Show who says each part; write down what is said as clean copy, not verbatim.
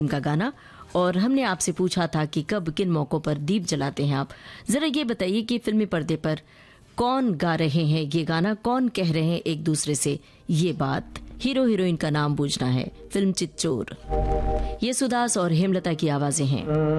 Speaker 1: का गाना। और हमने आपसे पूछा था कि कब किन मौकों पर दीप जलाते हैं आप। जरा ये बताइए कि फिल्मी पर्दे पर कौन गा रहे हैं ये गाना, कौन कह रहे हैं एक दूसरे से ये बात। हीरो हीरोइन का नाम पूछना है। फिल्म चितचोर, ये सुदास और हेमलता की आवाजें हैं।